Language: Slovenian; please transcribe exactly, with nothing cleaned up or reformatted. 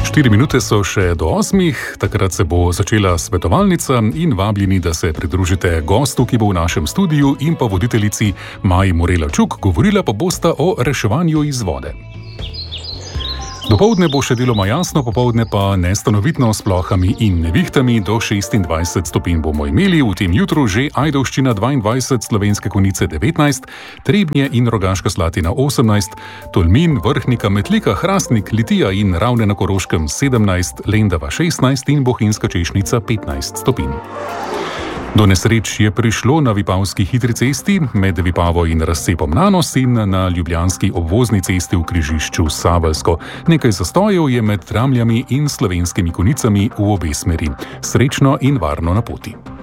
Štiri minute so še do osmih, takrat se bo začela svetovalnica in vabljeni, da se pridružite gostu, ki bo v našem studiu, in pa voditeljici Maji Morela-Čuk, govorila pa bosta o reševanju iz vode. Dopoldne bo še deloma jasno, popoldne pa nestanovitno s plohami in nevihtami, do šestindvajset stopinj bomo imeli, v tem jutru že Ajdovščina dvaindvajset, Slovenske Konjice devetnajst, Trebnje in Rogaška Slatina osemnajst, Tolmin, Vrhnika, Metlika, Hrastnik, Litija in Ravne na Koroškem sedemnajst, Lendava šestnajst in Bohinjska Češnica petnajst stopinj. Do nesreč je prišlo na Vipavski hitri cesti med Vipavo in razcepom Nanos in na ljubljanski obvozni cesti v križišču Saveljsko. Nekaj zastojev je med Tramljami in Slovenskimi Konjicami v obe smeri. Srečno in varno na poti.